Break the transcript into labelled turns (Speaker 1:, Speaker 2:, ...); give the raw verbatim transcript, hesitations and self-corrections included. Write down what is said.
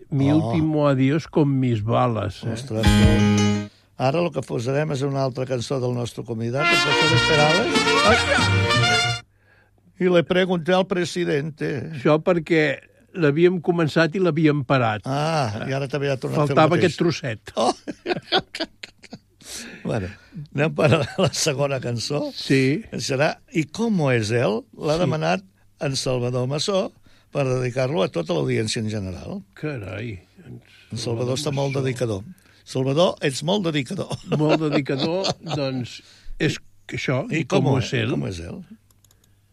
Speaker 1: mi
Speaker 2: Oh.
Speaker 1: último adiós con mis balas. Eh?
Speaker 2: Ostres, no. Ara el que posarem és una altra cançó del nostre convidat, el professor Perales. Ai. I le pregunté al presidente.
Speaker 1: Això perquè l'havíem començat i l'havíem parat.
Speaker 2: Ah, i ara també ha tornat
Speaker 1: Faltava
Speaker 2: a fer el
Speaker 1: aquest
Speaker 2: mateix.
Speaker 1: trosset.
Speaker 2: Oh. Bueno, anem per a la segona cançó.
Speaker 1: Sí.
Speaker 2: Serà I com és ell? L'ha sí. demanat en Salvador Massó per dedicar-lo a tota l'audiència en general.
Speaker 1: Carai.
Speaker 2: En Salvador està molt dedicador. Salvador, ets molt dedicador.
Speaker 1: Molt dedicador, doncs, és això.
Speaker 2: I,
Speaker 1: I com,
Speaker 2: com
Speaker 1: és ell?
Speaker 2: Com és ell?